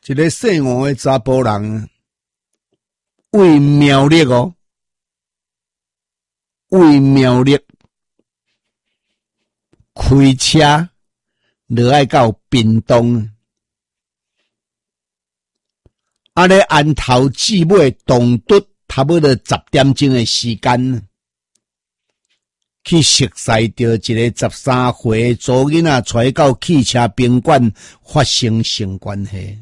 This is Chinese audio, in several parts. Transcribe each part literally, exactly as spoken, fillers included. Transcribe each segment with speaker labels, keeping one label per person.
Speaker 1: 一个姓吴的查甫人，为苗栗哦，为苗栗开车，落爱到屏东。啊咧，安头至尾动督差不多十点钟的时间，去熟悉到一个十三岁左囡仔带到汽车宾馆发生性关系。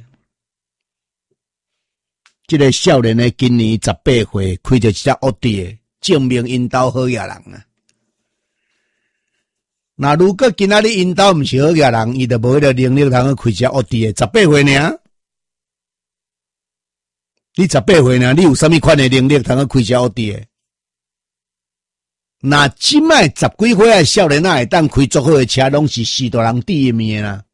Speaker 1: 这个少年的今年十八岁，开着一只奥迪，证明因兜好野人啊。那如果今仔日因兜毋是好野人，伊就无迄个能力通去开只奥迪的。十八岁尔。你十八岁呢？你有啥物款的能力通去开只奥迪的？那即摆十几岁的少年仔会当开足好的车，拢是四大人第一名啦。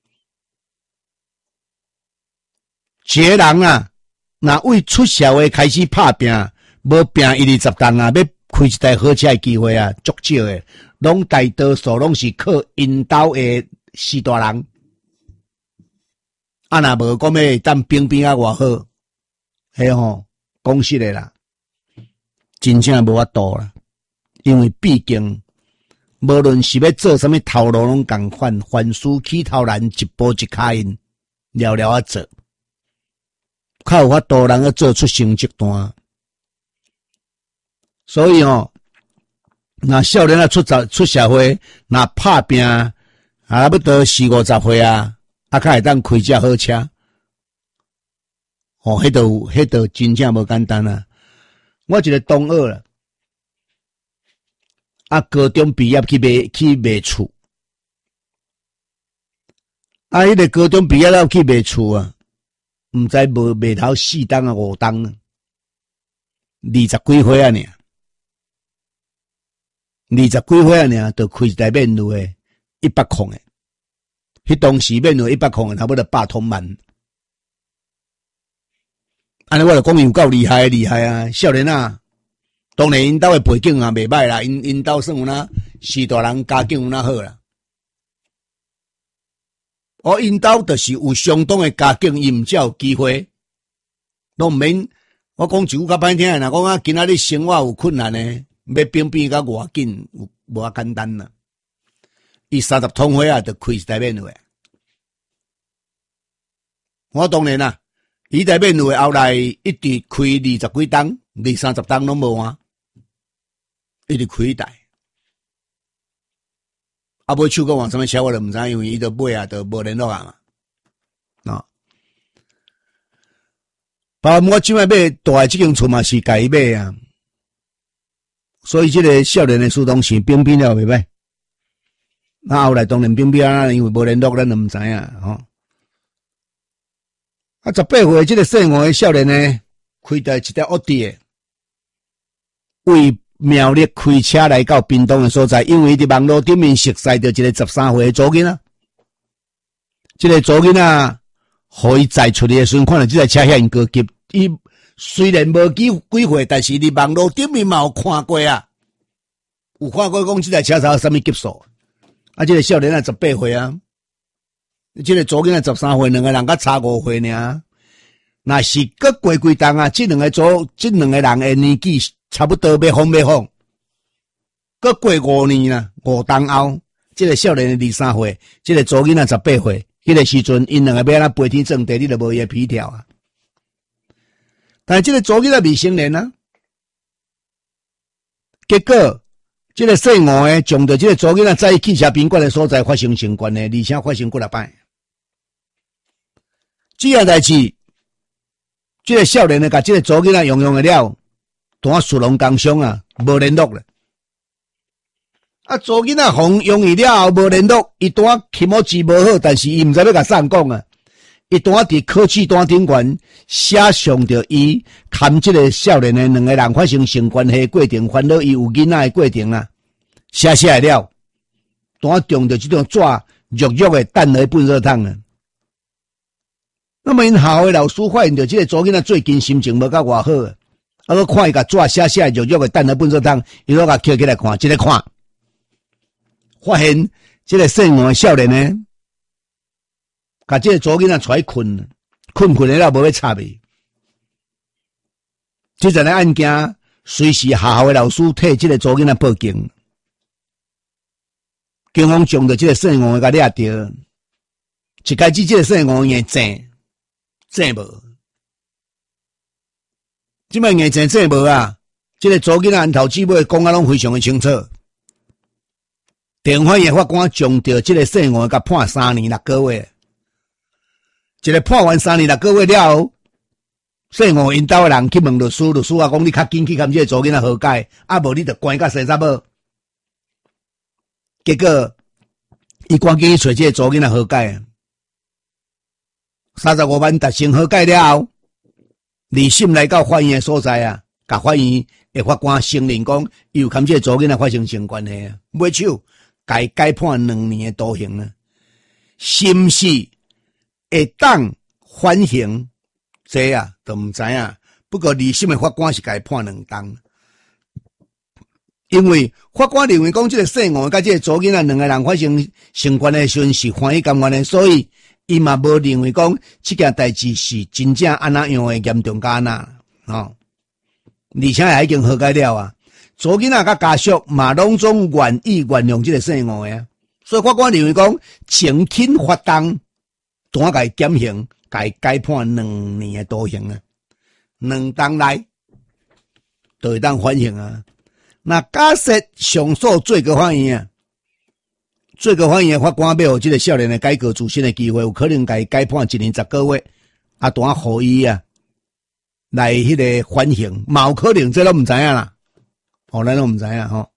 Speaker 1: 一个人啊，那为出社会开始打拼，无拼一二十档啊，要开一台好车的机会啊，足少的，拢大多数拢是靠因兜的四大人。啊，若无讲要当兵兵啊偌好。嘿吼，讲实的啦，真正无法度啦，因为毕竟无论是要做什么头路拢共款，凡事起头难，一步一脚印，了了啊做，较有法度人要做出成绩单。所以吼，那少年啊出社出社会，那拍拼啊，要到四五十岁啊，啊，较会当开只好车。哦，迄度迄度真正无简单啊！我一个同学啦，啊，高中毕业去卖去卖厝，啊，迄个高中毕业了去卖厝啊，毋知无卖头四档啊五档啊，二十几岁啊尔，二十几岁啊尔，就开一台面路诶，一百控诶，迄当时面路一百控诶，差不多百通万。安尼我就讲有够厉害厉害啊！少年啊，当然因兜的背景啊袂歹啦，因因兜算有哪四大人家境有哪好啦。哦，因兜就是有相当的家境，伊毋才有机会。拢毋免我讲一句较歹听诶，若讲啊，今仔日生活有困难诶，要变变较偌紧，有无啊简单啦。伊三十通岁啊，就开一台面路诶。我当然啦。伊台面路后来一直开二十几档、二三十档拢无啊，一直开一台。啊，买手个往什么车我就毋知，因为伊都买啊，都无联络啊嘛。啊，包括我即摆买大诶即间厝嘛是家己买啊，所以即个少年诶苏东是变变了袂歹。那后来当然变变啊，因为无联络，咱就毋知影吼。啊，十八岁这个姓吴的少年呢，开着一台奥迪的，为苗栗开车来到屏东的所在，因为伫网络顶面熟悉到一个十三岁的左囡仔，这个左囡仔，互伊载出去的时阵，看到这台车遐高级，伊虽然无几几岁，但是伫网络顶面嘛有看过啊，有看过讲这台车才有什么级数，啊，这个少年啊十八岁啊。这个左囡仔十三岁，两个人甲差五岁尔。那是各过几档啊？这两个左，这两个人的年纪差不多要放要放，各过五年啦，五档后，这个少年二三岁，这个左囡仔十八岁，迄个时阵，因两个要安怎飞天正地，你就无伊皮条啊。但是这个左囡仔未成年啊，结果这个姓吴的将着这个左囡仔在汽车宾馆的所在发生性关系，而且发生几落摆。这样代志，这个少年呢，甲这个左囡仔用用的了，当属龙工伤啊，无联络了。啊，左囡仔互用伊了后无联络，伊当起毛字无好，但是伊毋知要甲啥人讲啊。伊当伫考试单顶悬写上着伊含这个少年的两个人发生性关系过程，烦恼伊有囡仔的过程啊，写写来了，当中着这种纸弱弱的蛋来粪热汤啊。那么因校的老师发现到这个左囡仔最近心情无甲偌好啊，啊，佮看伊甲纸写写弱弱的蛋来粪热汤，伊都甲捡起来看，一个看，发现这个姓吴的少年呢，甲这个左囡仔带困， 困困的了无要插伊。即阵个案件随时学校的老师替即个祖囡仔报警，警方将着即个姓王的甲抓着，一开始即个姓王硬正正无，即摆硬正正无啊！即、這个祖囡仔安头姊妹讲啊，拢非常的清楚。电话的法官将着即个姓王甲判三年六个月，一个判完三年六个月了后。姓王因兜的人去问律师，律师啊讲你较紧去跟即个祖囡仔和解，啊无你着关甲生查某。结果，伊赶紧去找即个祖囡仔和解，三十五万达成和解了后，李信来到法院的所在啊，甲法院的法官承认讲，伊有跟即个祖囡仔发生性关系啊，买手该改判两年的徒刑啊，是毋是会当缓刑？这啊，都唔知啊。不过二审的法官是该判两档，因为法官认为讲这个姓王甲这个祖囡仔两个人发生性关系的时阵是欢喜甘愿的，所以伊嘛无认为讲这件代志是真正安那样的严重甲安那哦。而且也已经和解了啊，祖囡仔甲家属嘛拢总愿意原谅这个姓王的啊，所以法官认为讲情轻发动，单甲伊减刑。该改判两年的徒刑啊，两当内就会当缓刑啊。那假设上诉最高法院啊，最高法院的法官要有这个少年的改过自新的机会，有可能该改判一年十个月，啊，单互伊啊来迄个缓刑，嘛有可能，这都唔知影啦，哦，咱都唔知影吼。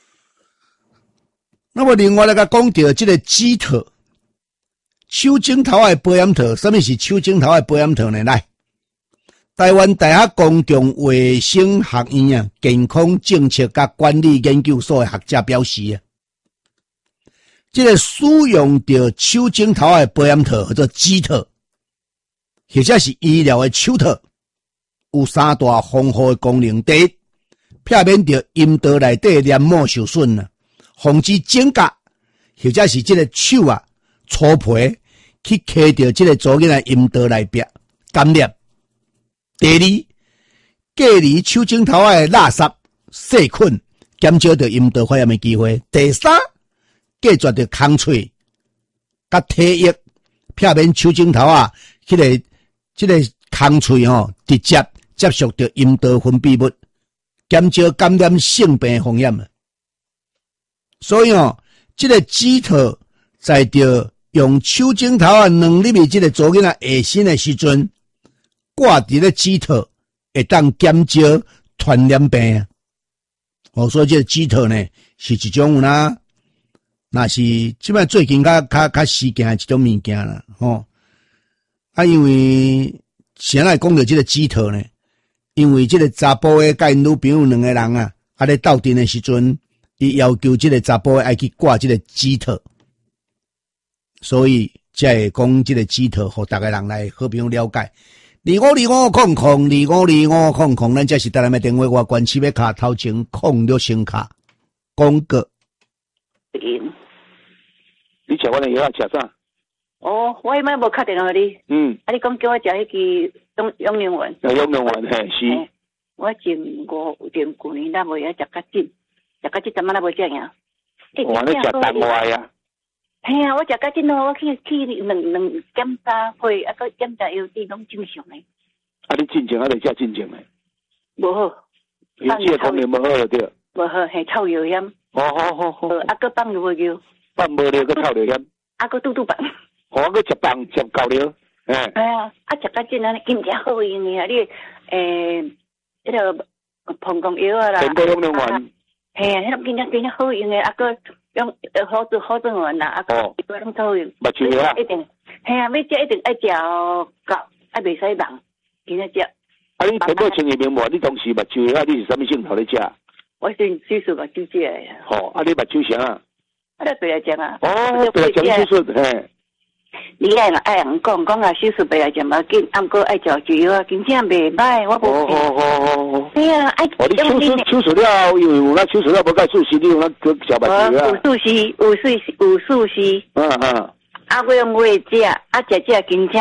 Speaker 1: 那么另外来个讲到这个基特。手指头的保险套，什么是手指头的保险套呢？来，台湾大学公共卫生学院啊，健康政策甲管理研究所的学者表示啊，这个使用着手指头的保险套或者指套，或者是医疗的手套，有三大丰富的功能：第一，避免着阴道内底黏膜受损啊，防止指甲或者是这个手啊粗皮。去揢到这个祖囡仔阴道内壁感染。第二，隔离手指头的垃圾细菌，减少到阴道发炎的机会。第三，隔绝到空喙甲体液，避免手指头啊，迄、那个这个空喙吼直接接触到阴道分泌物，减少感染性病的风险。所以哦，这个指头在着。用手指头啊，两粒米这个祖囡仔下身的时阵，挂伫咧指头，会当减少传染病啊。哦，所以这个指头呢，是一种啦，那是即摆最近较较较时行一种物件啦，吼。啊，因为先来讲到这个指头呢，因为这个查甫的甲因女朋友两个人啊，啊咧斗阵的时阵，伊要求这个查甫的爱去挂这个指头。所以才会讲这个指套，互大家人来好朋友了解。二五二五空空，二五二五空空，咱这是台南的电话，我关系要卡头前空六星卡广告。
Speaker 2: 嗯，
Speaker 3: 你吃我的药啊？吃啥？
Speaker 2: 哦，我迄摆无打电话你。
Speaker 3: 嗯。
Speaker 2: 啊，你讲叫我食迄支永永宁丸。
Speaker 3: 永宁丸嘿是。
Speaker 2: 我前五前旧年咱无遐食较紧，食较紧，怎么咱无这样？
Speaker 3: 哇，你食淡外呀？
Speaker 2: 嘿啊，我食较紧咯，我去去两两检查会，啊，佮检查药滴拢正常诶。
Speaker 3: 啊，你进前还是食进前诶？
Speaker 2: 无好。
Speaker 3: 你这个功能无好了对。
Speaker 2: 无好，系臭药险。
Speaker 3: 哦好好好。
Speaker 2: 啊，佮放药药。
Speaker 3: 放无了，佮臭药险。
Speaker 2: 啊，佮嘟嘟棒。
Speaker 3: 哦，佮食棒食够了。哎。
Speaker 2: 哎呀，啊，食较紧啊，真正好用诶啊！你诶，迄个膀胱药啊啦。
Speaker 3: 全部用用完。
Speaker 2: 嘿啊，迄种真正真正好用诶，啊佮。用好做好做完啦，啊，一般拢都用。
Speaker 3: 目睭啊，
Speaker 2: 一定，系啊，要食一定爱食够，啊，袂使忙，今仔食。
Speaker 3: 啊，你全部清明明无？你当时目睭啊，你是啥物镜头咧食？
Speaker 2: 我是手术目睭食诶。
Speaker 3: 吼，啊，你目睭啥？
Speaker 2: 啊，你对来讲啊。
Speaker 3: 哦，对来讲手术嘿。
Speaker 2: 你爱爱人讲讲啊，手术袂来讲嘛紧，啊，毋过爱照治疗啊，真正袂歹，我无。
Speaker 3: 哦哦哦哦。
Speaker 2: 对啊，爱。
Speaker 3: 哦，你手术手术了，有有那手术了，无该术时你用那个小目睭啊。
Speaker 2: 有术时，有术有术时。
Speaker 3: 嗯嗯。
Speaker 2: 啊，我用话食，啊，食食真正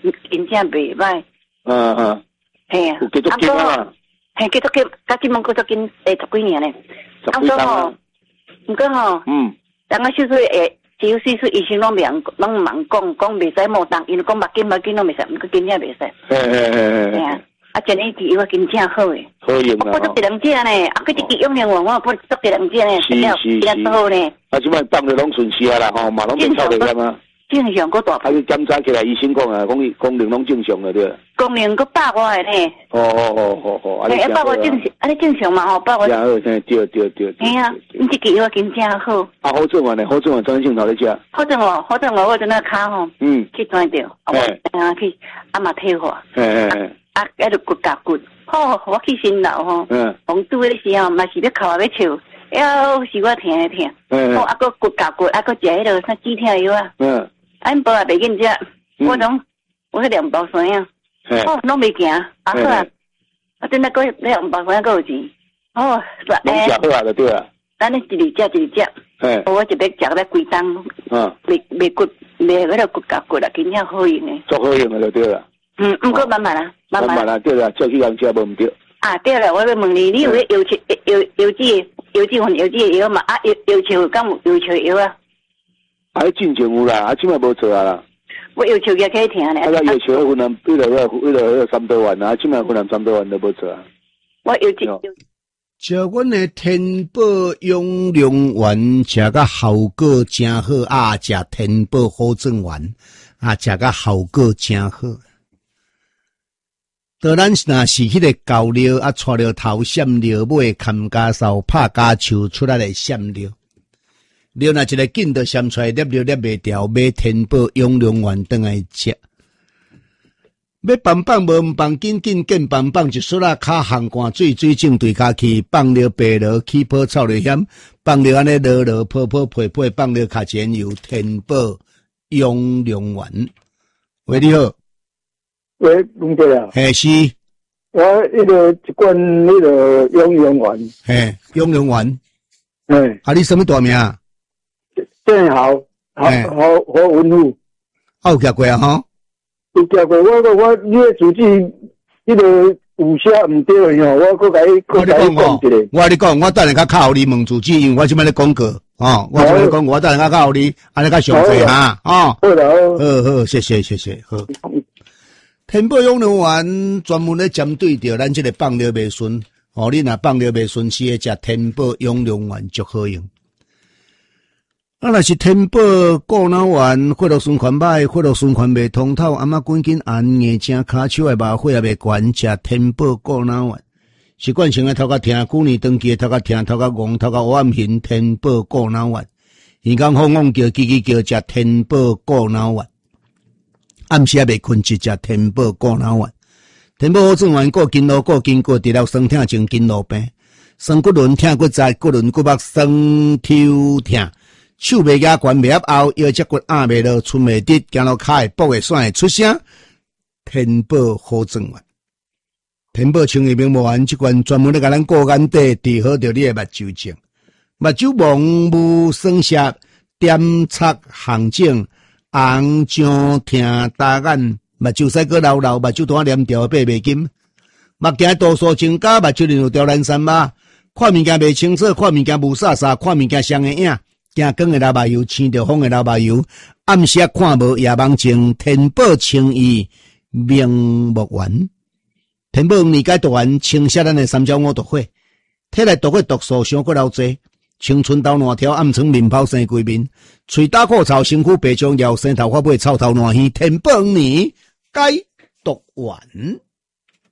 Speaker 2: 真正袂歹。
Speaker 3: 嗯嗯，
Speaker 2: 嘿啊，
Speaker 3: 有继续紧啊，
Speaker 2: 嘿，继续紧，甲今问继续紧，诶，十几年咧。
Speaker 3: 十几档啊。
Speaker 2: 毋过吼，嗯，人个手术诶，只有手术医生拢袂人，拢毋通讲，讲袂使莫动，因为讲目镜目镜拢袂使，毋过真正袂使。
Speaker 3: 嘿嘿嘿嘿。
Speaker 2: 啊，啊，真诶治疗真正好诶。
Speaker 3: 好用啊！
Speaker 2: 我做第两只呢，啊，佮一支用用完，我做做第两只呢，
Speaker 3: 是是是。
Speaker 2: 好呢。
Speaker 3: 啊，即摆放了拢顺时啊啦，吼，嘛拢袂臭得险啊。
Speaker 2: 正常个大。
Speaker 3: 啊，你检查起来，医生讲啊，讲功能拢正常了对。
Speaker 2: 功能个百外的呢。
Speaker 3: 哦哦哦哦哦，
Speaker 2: 啊你百外正常，啊你正常嘛吼，百外。
Speaker 3: 正好，对对对对。
Speaker 2: 嘿啊，你这个药真正好。
Speaker 3: 啊，好正丸呢？好正丸怎镜头咧食？
Speaker 2: 好正哦，好正哦，我在那骹吼，嗯，去转掉，啊，啊去啊嘛退化。
Speaker 3: 嘿嘿嘿。
Speaker 2: 啊，迄个骨甲骨，好，我去新楼吼，嗯，红拄迄时候嘛是要哭啊要笑，要是我疼诶疼，嗯，哦，啊个骨甲骨，啊个食迄个啥止疼药啊，嗯，啊因无也袂瘾食，我拢我迄两包酸啊，哦，拢袂行，啊好啊，啊真那个两包酸够有钱，哦，
Speaker 3: 拢食好啊就对啊，
Speaker 2: 咱你一日食一日食，嘿，我一边食咧规冬，嗯，袂袂骨袂迄个骨甲骨啦，真正好用诶，
Speaker 3: 足好用诶就对啦。
Speaker 2: 嗯，毋过慢慢啦，慢慢
Speaker 3: 啦，对啦，照去人食无毋对。
Speaker 2: 啊，对了，我要问你，你有咧油漆油油脂油脂份油脂药嘛？啊，油油漆敢有油漆药啊？
Speaker 3: 啊，进前有啦，啊，即摆无做啊啦。
Speaker 2: 我油漆也可以听咧。
Speaker 3: 啊，个油漆分人为了要为了要三多万啊，即摆分人三多万都无做啊。
Speaker 2: 我油漆。
Speaker 1: 食阮的天宝养龙丸，食甲效果真好啊！食天宝好正丸啊，食甲效果真好。当咱若是迄个高料啊，带了头闪料尾，砍家扫拍家树出来的闪料，料若一个紧就闪出来，粒料粒袂掉，买天宝养龙丸转来食。要棒棒无毋棒，紧紧见棒棒一撮啊！骹烘干水水正对骹去，放了白萝起泡臭了险，放了安尼落落泡泡配配，放了卡钱油天宝养龙丸。喂，你好。
Speaker 4: 喂，龙哥啊，
Speaker 1: 嘿是，
Speaker 4: 我迄个一罐迄个养龙丸，
Speaker 1: 嘿养龙丸，
Speaker 4: 嘿，
Speaker 1: 啊你什么大名？
Speaker 4: 正好，好好好文富，
Speaker 1: 啊有食过啊吼？
Speaker 4: 有食过，我我我你个主治迄个有写毋对的吼，我搁甲伊搁甲伊讲一个。
Speaker 1: 我你讲，我等下较靠你问主治，因为我即摆咧广告，哦，我即摆讲，我等下较靠你，安尼较详细哈，哦，
Speaker 4: 好啦，
Speaker 1: 好好，谢谢谢谢，好。天宝养龙丸专门咧针对着咱这个放疗袂顺，哦，你若放疗袂顺，是会食天宝养龙丸足好用。啊，若是天宝固脑丸，血液循环歹，血液循环袂通透，阿妈赶紧按眼睛、骹手诶麻血也袂悬，食天宝固脑丸。习惯性诶头壳疼，旧年长期诶头壳疼，头壳戆，头壳黑暗形，天宝固脑丸。耳讲风风叫，叽叽叫，食天宝固脑丸。暗时也袂困，一食天宝固脑丸。天宝好转丸，过筋络，过筋骨，治疗酸痛症、筋络病、酸骨轮、疼骨在、骨轮、骨膜、酸抽疼，手袂压悬，袂压后，腰脊骨压袂落，寸袂直，行路骹会跛会酸会出声。天宝好转丸，天宝清液明目丸，即款专门咧甲咱顾眼底，治好着你诶目睭症，目睭蒙雾、酸涩、点擦、红肿。红肿疼大眼，目睭使个流流，目睭单黏条爬袂紧，目镜度数增加，目睭有条蓝山吧，看物件袂清楚，看物件无煞煞，看物件双影影，行光的老目油，青着风的老目油，暗时看无夜盲症，天宝清液明目丸，天宝二解毒丸清晰咱的三焦五毒火，体内毒火毒素伤过老济。青春痘烂条，暗床面泡生规面，喙打苦臭，身躯白中腰，生头发尾臭头烂耳，天宝年解毒丸。